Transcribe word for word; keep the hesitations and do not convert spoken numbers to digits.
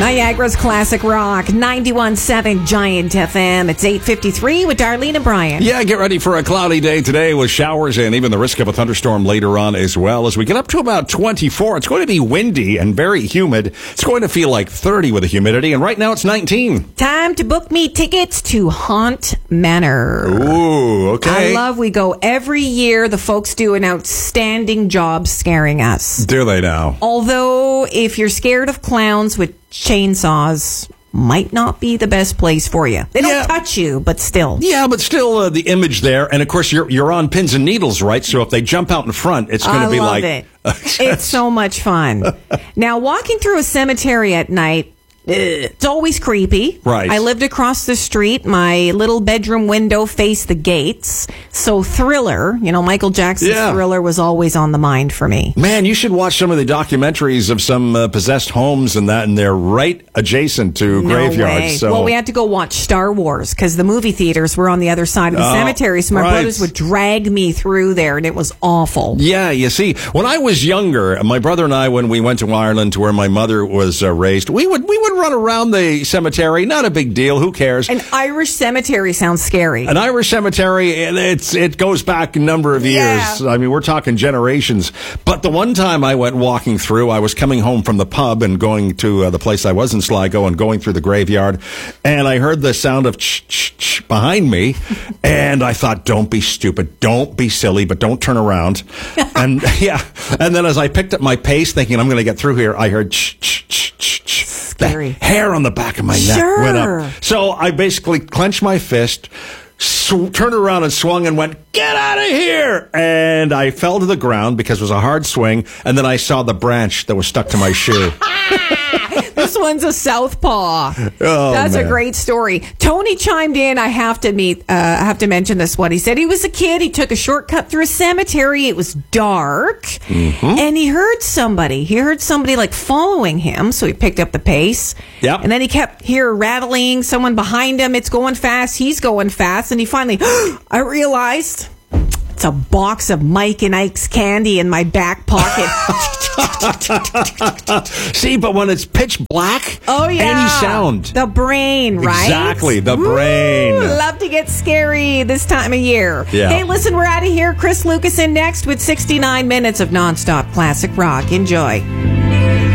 Niagara's Classic Rock, ninety-one point seven Giant F M. It's eight fifty-three with Darlene and Brian. Yeah, get ready for a cloudy day today with showers and even the risk of a thunderstorm later on as well. As we get up to about twenty-four, it's going to be windy and very humid. It's going to feel like thirty with the humidity, and right now it's nineteen. Time to book me tickets to Haunt Manor. Ooh, okay. I love we go every year. The folks do an outstanding job scaring us. Do they now? Although, if you're scared of clowns with chainsaws, might not be the best place for you. They don't Yeah. touch you, but still. Yeah, but still uh, the image there, and of course you're you're on pins and needles, right? So if they jump out in front, it's going I to be love like it. It's so much fun. Now, walking through a cemetery at night, it's always creepy. Right. I lived across the street. My little bedroom window faced the gates. So Thriller, you know, Michael Jackson's Yeah. Thriller was always on the mind for me. Man, you should watch some of the documentaries of some uh, possessed homes and that, and they're right adjacent to No graveyards. way. So. Well, we had to go watch Star Wars because the movie theaters were on the other side of the Oh, cemetery. So my right. brothers would drag me through there, and it was awful. Yeah, you see, when I was younger, my brother and I, when we went to Ireland, to where my mother was uh, raised, we would we would run around the cemetery. Not a big deal. Who cares? An Irish cemetery sounds scary. An Irish cemetery, it- it's it goes back a number of years. Yeah. I mean, we're talking generations. But the one time I went walking through, I was coming home from the pub and going to uh, the place I was in Sligo and going through the graveyard, and I heard the sound of ch ch ch behind me, and I thought, don't be stupid, don't be silly, but don't turn around. And yeah, and then as I picked up my pace, thinking I'm going to get through here, I heard ch ch ch ch ch. Scary. The hair on the back of my neck Sure. went up. So I basically clenched my fist, sw- turned around and swung and went, get out of here! And I fell to the ground because it was a hard swing, and then I saw the branch that was stuck to my shoe. This one's a southpaw. Oh, That's man. a great story. Tony chimed in. I have to meet. Uh, I have to mention this one. He said he was a kid. He took a shortcut through a cemetery. It was dark, Mm-hmm. and he heard somebody. He heard somebody like following him. So he picked up the pace. Yep. And then he kept hear rattling. Someone behind him. It's going fast. He's going fast, and he finally. I realized. It's a box of Mike and Ike's candy in my back pocket. See, but when it's pitch black, Oh, yeah. any sound. The brain, right? Exactly, the Woo! brain. Love to get scary this time of year. Yeah. Hey, listen, we're out of here. Chris Lucas in next with sixty-nine minutes of nonstop classic rock. Enjoy.